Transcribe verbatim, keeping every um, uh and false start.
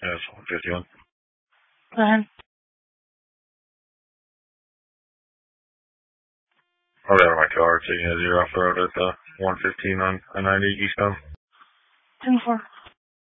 Yeah, it's one fifty-one. Go ahead. I'll go to my car, taking a zero off the road at the one fifteen on I ninety eastbound. ten four.